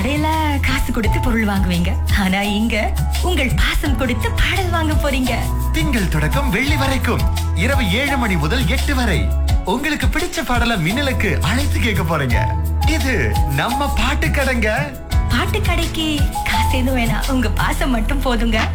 கடையில காசு கொடுத்து பொருள் வாங்குவீங்க, ஆனா இங்க உங்கள் பாசம் கொடுத்து பாடல் வாங்க போறீங்க. திங்கள் தொடக்கம் வெள்ளி வரைக்கும் இரவு 7 மணி முதல் 8 வரை உங்களுக்கு பிடிச்ச பாடல மின்னலுக்கு அழைத்து கேட்க போறீங்க. இது நம்ம பாட்டு கடைங்க. பாட்டு கடைக்கு காசு எதுவும் வேணாம், உங்க பாசம் மட்டும் போதுங்க.